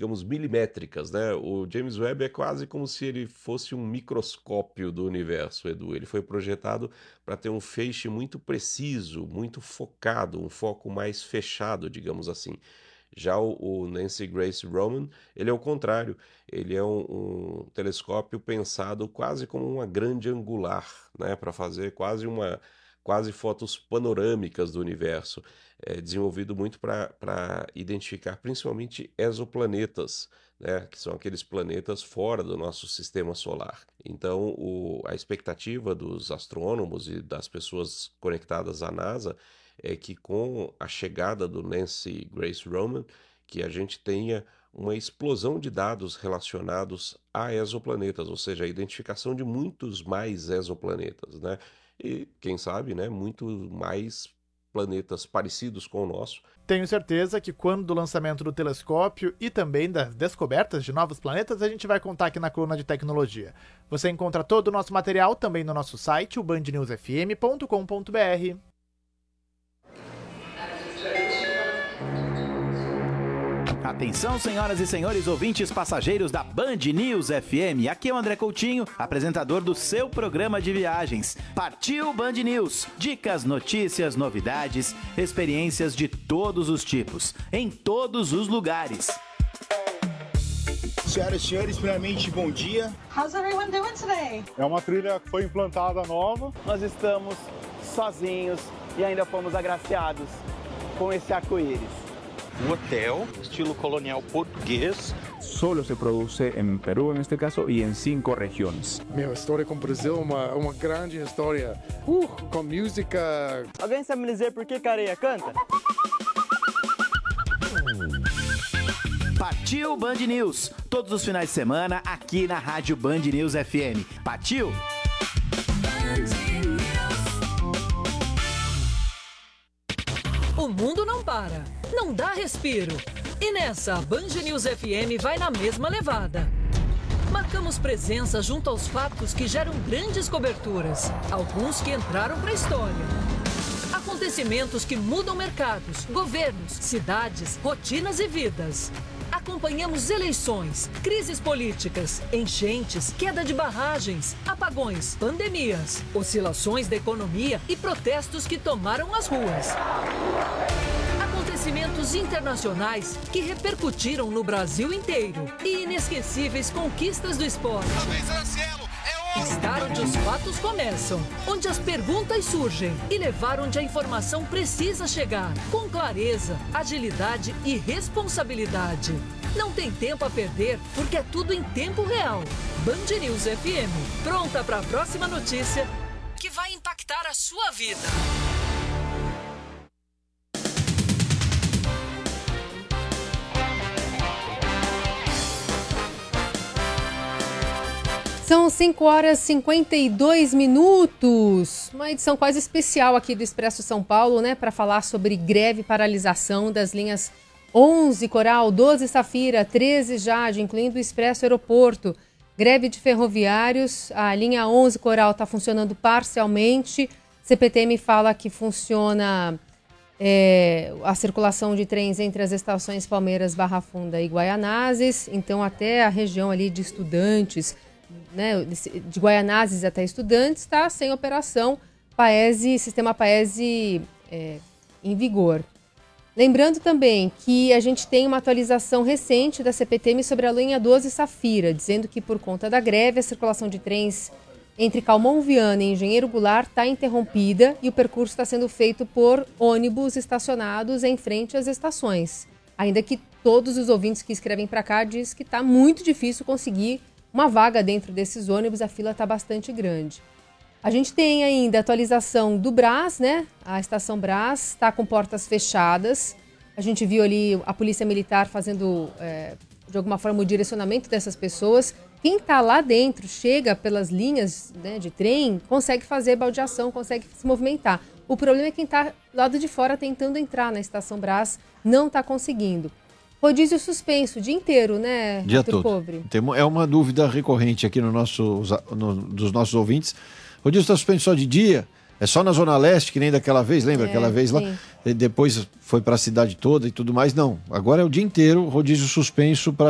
digamos, milimétricas, né? O James Webb é quase como se ele fosse um microscópio do universo, Edu. Ele foi projetado para ter um feixe muito preciso, muito focado, um foco mais fechado, digamos assim. Já o Nancy Grace Roman, ele é o contrário. Ele é um telescópio pensado quase como uma grande angular, né? Para fazer quase fotos panorâmicas do universo, desenvolvido muito para identificar principalmente exoplanetas, né, que são aqueles planetas fora do nosso sistema solar. Então, a expectativa dos astrônomos e das pessoas conectadas à NASA é que com a chegada do Nancy Grace Roman, que a gente tenha uma explosão de dados relacionados a exoplanetas, ou seja, a identificação de muitos mais exoplanetas, né? E, quem sabe, né, muito mais planetas parecidos com o nosso. Tenho certeza que quando do lançamento do telescópio e também das descobertas de novos planetas, a gente vai contar aqui na coluna de tecnologia. Você encontra todo o nosso material também no nosso site, o bandnewsfm.com.br. Atenção, senhoras e senhores ouvintes passageiros da Band News FM. Aqui é o André Coutinho, apresentador do seu programa de viagens. Partiu Band News. Dicas, notícias, novidades, experiências de todos os tipos, em todos os lugares. Senhoras e senhores, primeiramente, bom dia. How's everyone doing today? É uma trilha que foi implantada nova. Nós estamos sozinhos e ainda fomos agraciados com esse arco-íris. Um hotel, estilo colonial português. Solo se produce en Perú, en este caso, y en 5 regiones. Meu, a história com o Brasil é uma grande história. Com música. Alguém sabe me dizer por que Careia canta? Partiu Band News. Todos os finais de semana aqui na Rádio Band News FM. Partiu? O mundo não para, não dá respiro. E nessa, a Band News FM vai na mesma levada. Marcamos presença junto aos fatos que geram grandes coberturas, alguns que entraram para a história. Acontecimentos que mudam mercados, governos, cidades, rotinas e vidas. Acompanhamos eleições, crises políticas, enchentes, queda de barragens, apagões, pandemias, oscilações da economia e protestos que tomaram as ruas. Acontecimentos internacionais que repercutiram no Brasil inteiro e inesquecíveis conquistas do esporte. Estar onde os fatos começam, onde as perguntas surgem e levar onde a informação precisa chegar, com clareza, agilidade e responsabilidade. Não tem tempo a perder, porque é tudo em tempo real. Band News FM, pronta para a próxima notícia que vai impactar a sua vida. São 5h52. Uma edição quase especial aqui do Expresso São Paulo, né? Para falar sobre greve e paralisação das linhas 11 Coral, 12 Safira, 13 Jade, incluindo o Expresso Aeroporto. Greve de ferroviários, a linha 11 Coral está funcionando parcialmente. CPTM fala que funciona a circulação de trens entre as estações Palmeiras, Barra Funda e Guaianazes. Então até a região ali de Estudantes, né, de Guaianazes até Estudantes, está sem operação, sistema Paese em vigor. Lembrando também que a gente tem uma atualização recente da CPTM sobre a linha 12 Safira, dizendo que por conta da greve a circulação de trens entre Calmon Viana e Engenheiro Goulart está interrompida e o percurso está sendo feito por ônibus estacionados em frente às estações. Ainda que todos os ouvintes que escrevem para cá dizem que está muito difícil conseguir uma vaga dentro desses ônibus, a fila está bastante grande. A gente tem ainda a atualização do Brás, né? A estação Brás está com portas fechadas. A gente viu ali a Polícia Militar fazendo, de alguma forma, o direcionamento dessas pessoas. Quem está lá dentro, chega pelas linhas, né, de trem, consegue fazer baldeação, consegue se movimentar. O problema é quem está do lado de fora tentando entrar na estação Brás, não está conseguindo. Rodízio suspenso o dia inteiro, né, dia Arthur todo. Pobre? É uma dúvida recorrente aqui dos nossos ouvintes. Rodízio está suspenso só de dia? É só na Zona Leste, que nem daquela vez, lembra aquela vez lá? E depois foi para a cidade toda e tudo mais. Não, agora é o dia inteiro rodízio suspenso para